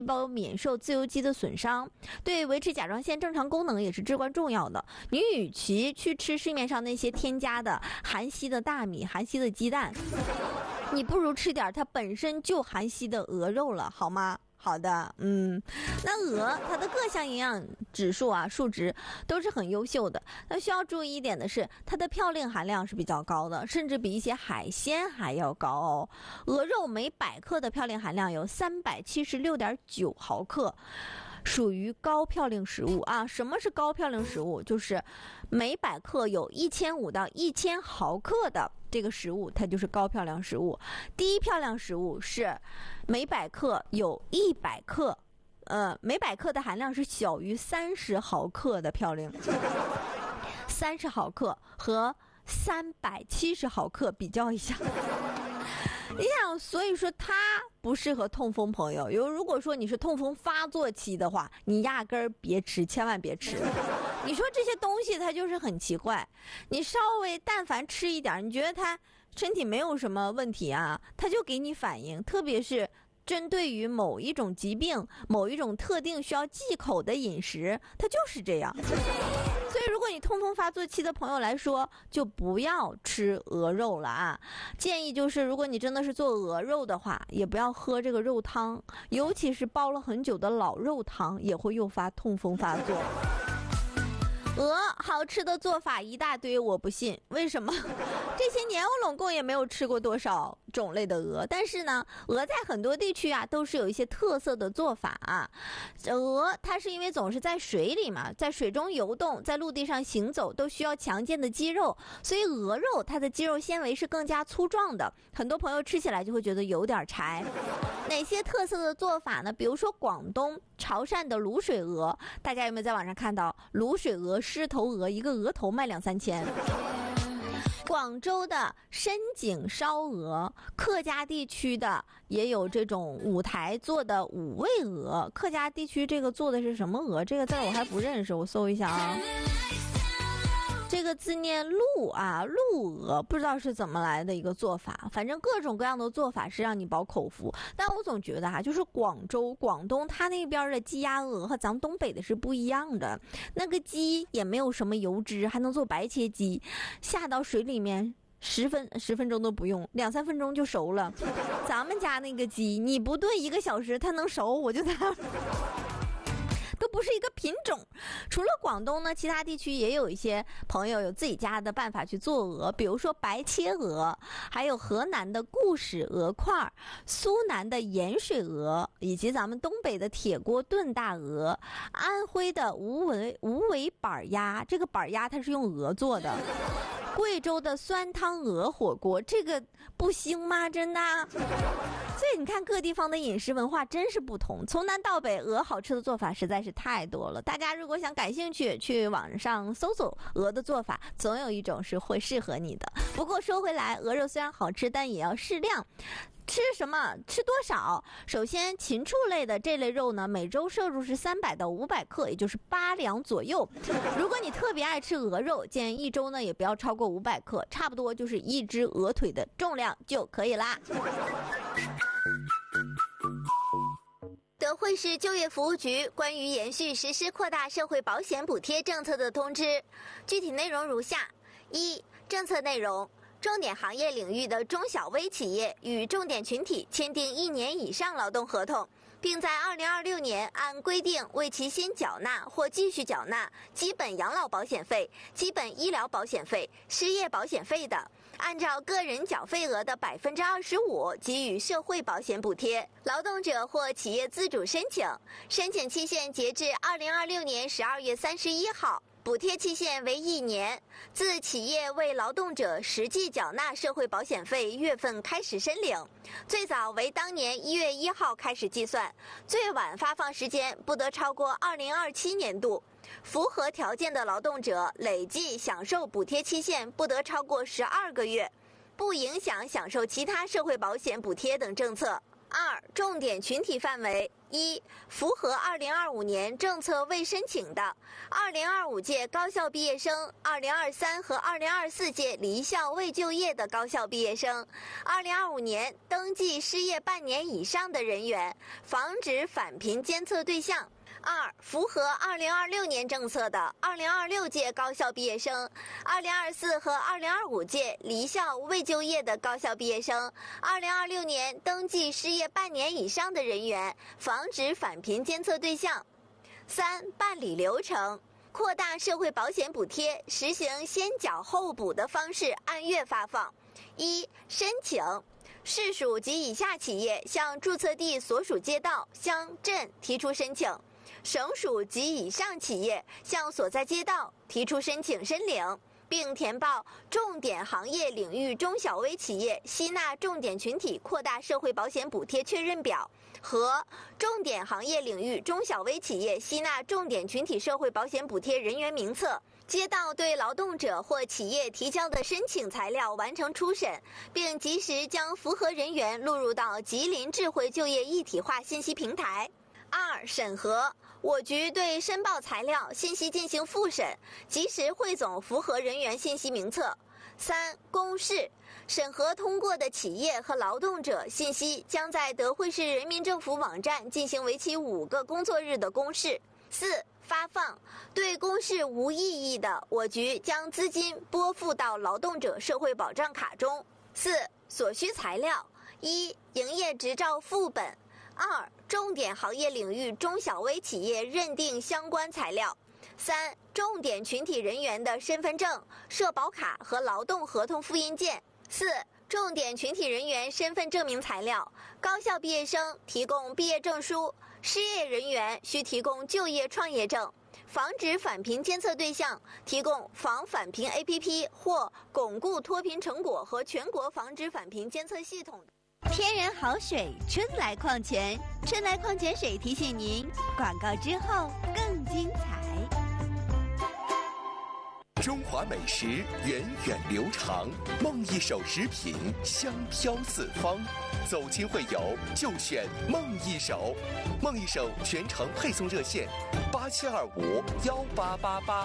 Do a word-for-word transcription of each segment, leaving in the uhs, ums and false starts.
胞免受自由基的损伤，对维持甲状腺正常功能也是至关重要的。你与其去吃市面上那些添加的含硒的大米、含硒的鸡蛋，你不如吃点它本身就含硒的鹅肉了，好吗？好的，嗯，那鹅它的各项营养指数啊、数值都是很优秀的。那需要注意一点的是，它的嘌呤含量是比较高的，甚至比一些海鲜还要高哦。鹅肉每百克的嘌呤含量有三百七十六点九毫克。属于高嘌呤食物啊。什么是高嘌呤食物？就是每百克有一千五到一千毫克的这个食物，它就是高嘌呤食物。低嘌呤食物是每百克有一百克，呃，每百克的含量是小于三十毫克的嘌呤。三十毫克和三百七十毫克比较一下。你想，所以说它不适合痛风朋友。有如果说你是痛风发作期的话，你压根儿别吃，千万别吃。你说这些东西它就是很奇怪，你稍微但凡吃一点，你觉得它身体没有什么问题啊，它就给你反应，特别是针对于某一种疾病、某一种特定需要忌口的饮食，它就是这样。所以如果你痛风发作期的朋友来说，就不要吃鹅肉了啊。建议就是如果你真的是做鹅肉的话，也不要喝这个肉汤，尤其是煲了很久的老肉汤也会诱发痛风发作。鹅好吃的做法一大堆，我不信。为什么？这些年我拢共也没有吃过多少种类的鹅，但是呢，鹅在很多地区啊都是有一些特色的做法啊。鹅它是因为总是在水里嘛，在水中游动，在陆地上行走，都需要强健的肌肉，所以鹅肉它的肌肉纤维是更加粗壮的。很多朋友吃起来就会觉得有点柴。哪些特色的做法呢？比如说广东潮汕的卤水鹅，大家有没有在网上看到卤水鹅、狮头鹅，一个鹅头卖两三千？广州的深井烧鹅，客家地区的也有这种舞台做的五味鹅。客家地区这个做的是什么鹅？这个字我还不认识，我搜一下啊。这个字念鹿啊，鹿鹅，不知道是怎么来的一个做法，反正各种各样的做法是让你饱口福。但我总觉得哈、啊，就是广州、广东它那边的鸡鸭鹅和咱们东北的是不一样的。那个鸡也没有什么油脂，还能做白切鸡，下到水里面十分十分钟都不用，两三分钟就熟了。咱们家那个鸡，你不炖一个小时它能熟，我就在那都不是一个品种。除了广东呢，其他地区也有一些朋友有自己家的办法去做鹅，比如说白切鹅，还有河南的固始鹅块，苏南的盐水鹅，以及咱们东北的铁锅炖大鹅，安徽的无尾无尾板鸭，这个板鸭它是用鹅做的。贵州的酸汤鹅火锅，这个不腥吗？真的？所以你看各地方的饮食文化真是不同，从南到北鹅好吃的做法实在是太多了。大家如果想感兴趣，去网上搜搜鹅的做法，总有一种是会适合你的。不过说回来，鹅肉虽然好吃，但也要适量。吃什么？吃多少？首先，禽畜类的这类肉呢，每周摄入是三百到五百克，也就是八两左右。如果你特别爱吃鹅肉，建议一周呢也不要超过五百克，差不多就是一只鹅腿的重量就可以啦。 德惠市就业服务局关于延续实施扩大社会保险补贴政策的通知，具体内容如下：一、政策内容。重点行业领域的中小微企业与重点群体签订一年以上劳动合同，并在二零二六年按规定为其先缴纳或继续缴纳基本养老保险费、基本医疗保险费、失业保险费的，按照个人缴费额的百分之二十五给予社会保险补贴。劳动者或企业自主申请，申请期限截至二零二六年十二月三十一号。补贴期限为一年，自企业为劳动者实际缴纳社会保险费月份开始申领，最早为当年一月一号开始计算，最晚发放时间不得超过二零二七年度。符合条件的劳动者累计享受补贴期限不得超过十二个月，不影响享受其他社会保险补贴等政策。 二、重点群体范围：一、符合二零二五年政策未申请的二零二五届高校毕业生、二零二三和二零二四届离校未就业的高校毕业生、二零二五年登记失业半年以上的人员，防止返贫监测对象。二、符合二零二六年政策的二零二六届高校毕业生、二零二四和二零二五届离校未就业的高校毕业生、二零二六年登记失业半年以上的人员，防止返贫监测对象。三、办理流程：扩大社会保险补贴，实行先缴后补的方式，按月发放。一、申请：市属及以下企业向注册地所属街道、乡镇提出申请。省属及以上企业向所在街道提出申请申领，并填报重点行业领域中小微企业吸纳重点群体扩大社会保险补贴确认表和重点行业领域中小微企业吸纳重点群体社会保险补贴人员名册。街道对劳动者或企业提交的申请材料完成初审，并及时将符合人员录入到吉林智慧就业一体化信息平台。二、审核：我局对申报材料信息进行复审，及时汇总符合人员信息名册。三、公示：审核通过的企业和劳动者信息将在德惠市人民政府网站进行为期五个工作日的公示。四、发放：对公示无异议的，我局将资金拨付到劳动者社会保障卡中。四、所需材料：一、营业执照副本；二、重点行业领域中小微企业认定相关材料；三、重点群体人员的身份证、社保卡和劳动合同复印件；四、重点群体人员身份证明材料，高校毕业生提供毕业证书，失业人员需提供就业创业证。防止返贫监测对象提供防返贫 A P P 或巩固脱贫成果和全国防止返贫监测系统。 天然好水，春来矿泉，春来矿泉水提醒您，广告之后更精彩。 中华美食源远流长，梦一手食品香飘四方。走亲会友就选梦一手，梦一手全程配送热线：八七二五幺八八八。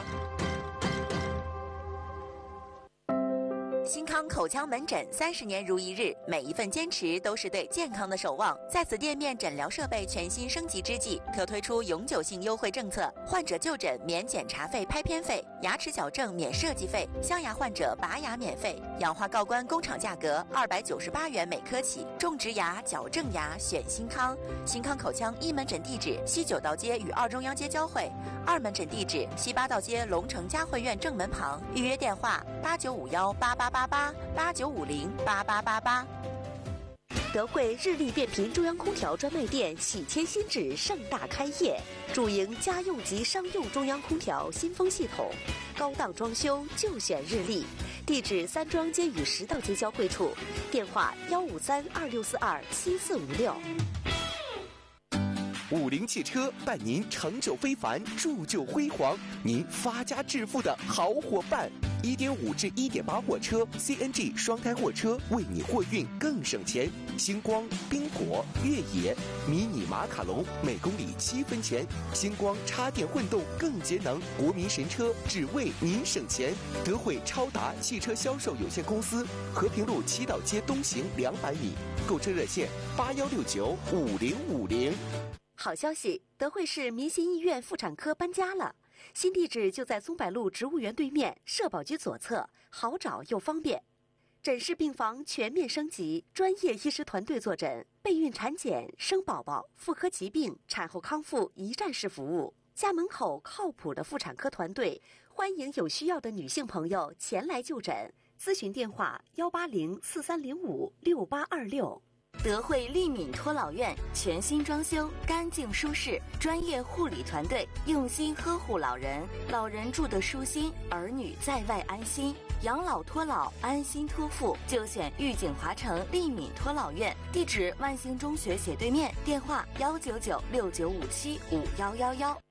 新康口腔门诊三十年如一日，每一份坚持都是对健康的守望。在此店面诊疗设备全新升级之际，特推出永久性优惠政策：患者就诊免检查费、拍片费；牙齿矫正免设计费；镶牙患者拔牙免费；氧化锆关工厂价格二百九十八元每颗起。种植牙、矫正牙选新康。新康口腔一门诊地址：西九道街与二中央街交汇；二门诊地址：西八道街龙城嘉汇苑正门旁。预约电话：八九五幺八八八八八九五零八八八八。 德惠日立变频中央空调专卖店喜迁新址盛大开业，主营家用及商用中央空调新风系统，高档装修就选日立。地址三庄街与十道街交汇处，电话幺五三二六四二七四五六。 五菱汽车伴您成就非凡，铸就辉煌，您发家致富的好伙伴。一点五至一点八货车 C N G 双胎货车，为你货运更省钱。星光、冰果、越野、迷你马卡龙，每公里七分钱。星光插电混动更节能，国民神车，只为您省钱。德惠超达汽车销售有限公司，和平路七道街东行两百米。购车热线：八幺六九五零五零。 好消息，德惠市民心医院妇产科搬家了，新地址就在松柏路植物园对面，社保局左侧，好找又方便。诊室病房全面升级，专业医师团队坐诊，备孕产检、生宝宝、妇科疾病、产后康复一站式服务。家门口靠谱的妇产科团队，欢迎有需要的女性朋友前来就诊。咨询电话：幺八零四三零五六八二六。 德惠利敏托老院全新装修，干净舒适，专业护理团队用心呵护老人，老人住得舒心，儿女在外安心。养老托老，安心托付，就选玉景华城利敏托老院。地址：万兴中学斜对面。电话：幺九九六九五七五幺幺幺。